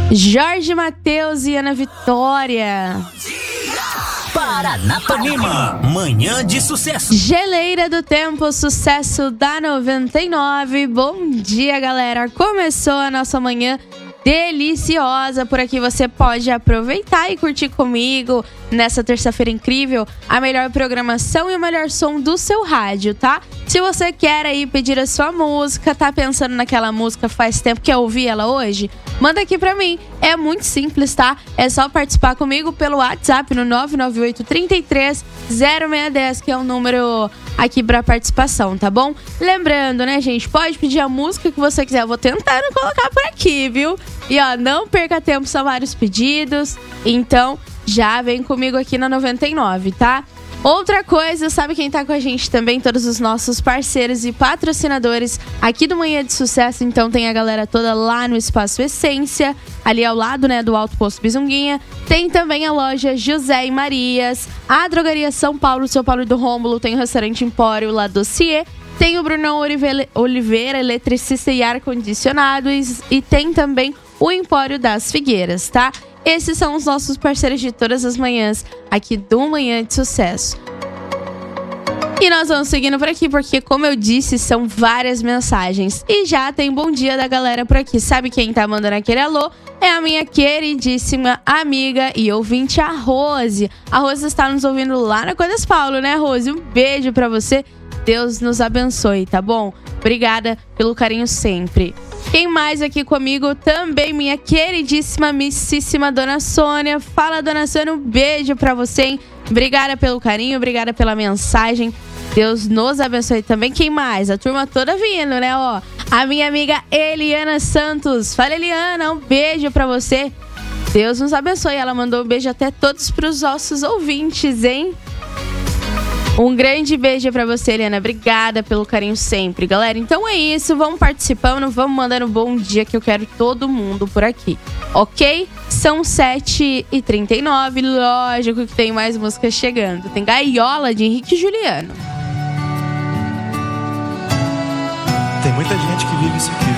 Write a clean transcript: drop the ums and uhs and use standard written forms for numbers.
Jorge Mateus e Ana Vitória. Paranapanema, manhã de sucesso. Geleira do Tempo, sucesso da 99. Bom dia, galera. Começou a nossa manhã deliciosa. Por aqui você pode aproveitar e curtir comigo nessa terça-feira incrível a melhor programação e o melhor som do seu rádio, tá? Se você quer aí pedir a sua música, tá pensando naquela música faz tempo, quer ouvir ela hoje? Manda aqui pra mim. É muito simples, tá? É só participar comigo pelo WhatsApp no 998-33-0610, que é o número aqui pra participação, tá bom? Lembrando, né, gente? Pode pedir a música que você quiser. Eu vou tentando colocar por aqui, viu? E ó, não perca tempo, são vários pedidos. Então, já vem comigo aqui na 99, tá? Outra coisa, sabe quem tá com a gente também? Todos os nossos parceiros e patrocinadores aqui do Manhã de Sucesso. Então tem a galera toda lá no Espaço Essência, ali ao lado, né, do Alto Posto Bizunguinha. Tem também a loja José e Marias, a Drogaria São Paulo, São Paulo do Rômulo, tem o restaurante Empório La Dossier, tem o Brunão Oliveira, eletricista e ar-condicionados, e tem também o Empório das Figueiras, tá? Esses são os nossos parceiros de todas as manhãs aqui do Manhã de Sucesso. E nós vamos seguindo por aqui, porque, como eu disse, são várias mensagens. E já tem bom dia da galera por aqui. Sabe quem tá mandando aquele alô? É a minha queridíssima amiga e ouvinte, a Rose. A Rose está nos ouvindo lá na Codas Paulo, né, Rose? Um beijo pra você. Deus nos abençoe, tá bom? Obrigada pelo carinho sempre. Quem mais aqui comigo? Também minha queridíssima, amicíssima Dona Sônia. Fala, Dona Sônia, um beijo pra você, hein? Obrigada pelo carinho, obrigada pela mensagem. Deus nos abençoe também. Quem mais? A turma toda vindo, né? Ó, a minha amiga Eliana Santos. Fala, Eliana, um beijo pra você. Deus nos abençoe. Ela mandou um beijo até todos pros nossos ouvintes, hein? Um grande beijo pra você, Eliana. Obrigada pelo carinho sempre. Galera, então é isso. Vamos participando, vamos mandando um bom dia, que eu quero todo mundo por aqui. Ok? São 7h39. Lógico que tem mais música chegando. Tem Gaiola, de Henrique e Juliano. Tem muita gente que vive isso aqui.